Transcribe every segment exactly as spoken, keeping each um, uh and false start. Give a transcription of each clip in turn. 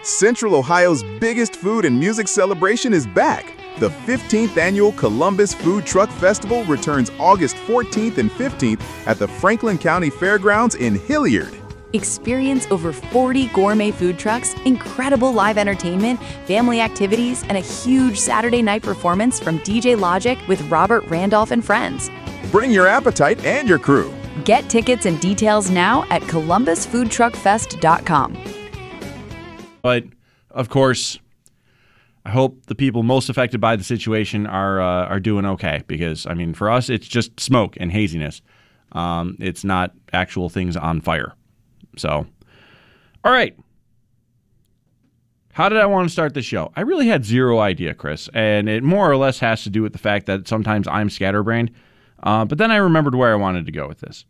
Central Ohio's biggest food and music celebration is back. The fifteenth Annual Columbus Food Truck Festival returns August fourteenth and fifteenth at the Franklin County Fairgrounds in Hilliard. Experience over forty gourmet food trucks, incredible live entertainment, family activities, and a huge Saturday night performance from D J Logic with Robert Randolph and friends. Bring your appetite and your crew. Get tickets and details now at columbus food truck fest dot com. But, of course, I hope the people most affected by the situation are uh, are doing okay, because, I mean, for us, it's just smoke and haziness. Um, it's not actual things on fire. So, all right. How did I want to start the show? I really had zero idea, Chris, and it more or less has to do with the fact that sometimes I'm scatterbrained, uh, but then I remembered where I wanted to go with this.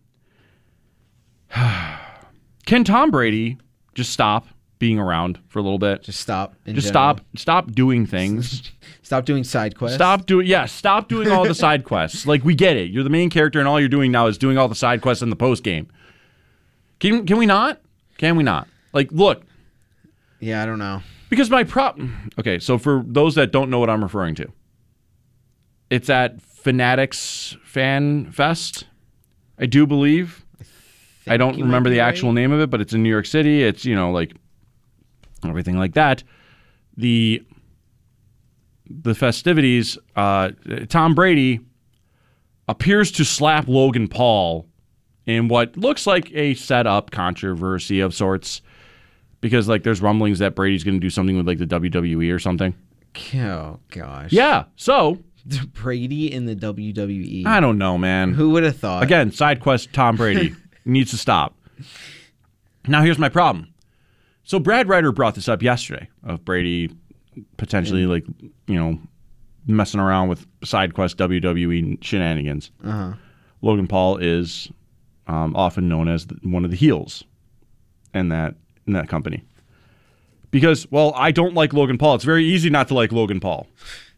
Can Tom Brady just stop being around for a little bit? Just stop. Just general. stop. Stop doing things. Stop doing side quests. Stop doing. Yeah, stop doing all the side quests. Like, we get it. You're the main character, and all you're doing now is doing all the side quests in the post game. Can can we not? Can we not? Like, look. Yeah, I don't know. Because my prop. Okay, so for those that don't know what I'm referring to, it's at Fanatics Fan Fest, I do believe. I, I don't remember the actual right. name of it, but it's in New York City. It's, you know, like everything like that. The the festivities, uh, Tom Brady appears to slap Logan Paul in what looks like a set-up controversy of sorts, because, like, there's rumblings that Brady's going to do something with, like, the W W E or something. Oh, gosh. Yeah, so Brady in the W W E. I don't know, man. Who would have thought? Again, side quest Tom Brady needs to stop. Now, here's my problem. So Brad Ryder brought this up yesterday, of Brady potentially, yeah. like, you know, messing around with side quest W W E shenanigans. Uh-huh. Logan Paul is um, often known as the, one of the heels in that in that company. Because, well, I don't like Logan Paul. It's very easy not to like Logan Paul.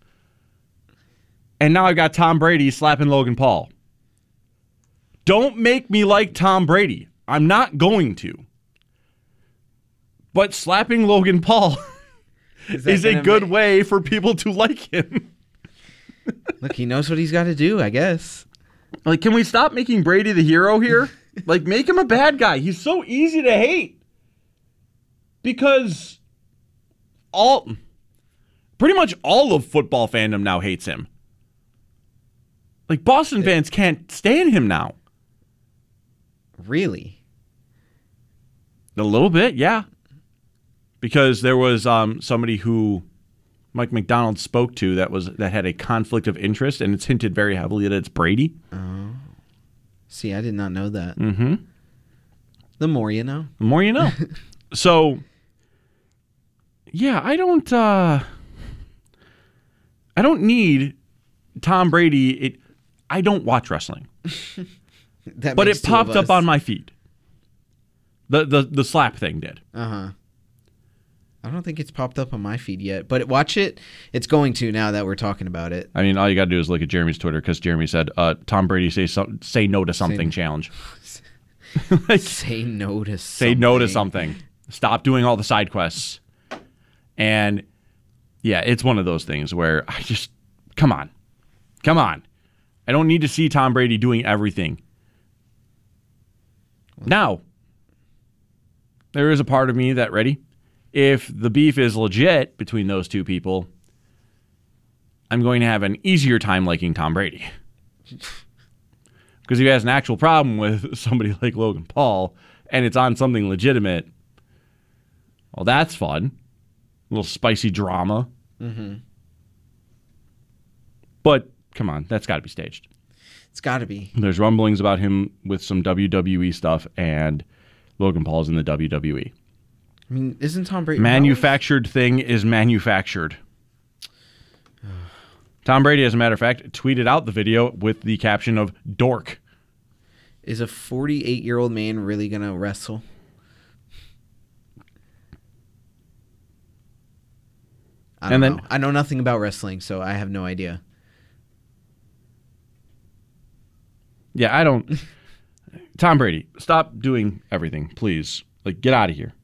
And now I got Tom Brady slapping Logan Paul. Don't make me like Tom Brady. I'm not going to. But slapping Logan Paul is, is a good make... way for people to like him. Look, he knows what he's got to do, I guess. Like, can we stop making Brady the hero here? Like, make him a bad guy. He's so easy to hate. Because all, pretty much all of football fandom now hates him. Like, Boston fans can't stand him now. Really? A little bit, yeah. Because there was um, somebody who Mike McDonald spoke to that was that had a conflict of interest, and it's hinted very heavily that it's Brady. Oh. See, I did not know that. Mm-hmm. The more you know. The more you know. So, yeah, I don't uh, I don't need Tom Brady. It I don't watch wrestling. But it popped up on my feed. The the the slap thing did. Uh-huh. I don't think it's popped up on my feed yet, but watch it. It's going to now that we're talking about it. I mean, all you got to do is look at Jeremy's Twitter, because Jeremy said, uh, Tom Brady say so- say no to something say, challenge. like, say no to something. Say no to something. Stop doing all the side quests. And, yeah, it's one of those things where I just, come on. Come on. I don't need to see Tom Brady doing everything. Well, now, there is a part of me that, ready? If the beef is legit between those two people, I'm going to have an easier time liking Tom Brady. Because if he has an actual problem with somebody like Logan Paul, and it's on something legitimate, well, that's fun. A little spicy drama. Mm-hmm. But, come on, that's got to be staged. It's got to be. There's rumblings about him with some W W E stuff, and Logan Paul's in the W W E. I mean, isn't Tom Brady... Manufactured thing is manufactured. Tom Brady, as a matter of fact, tweeted out the video with the caption of dork. Is a forty-eight-year-old man really going to wrestle? I don't and then, know. I know nothing about wrestling, so I have no idea. Yeah, I don't... Tom Brady, stop doing everything, please. Like, get out of here.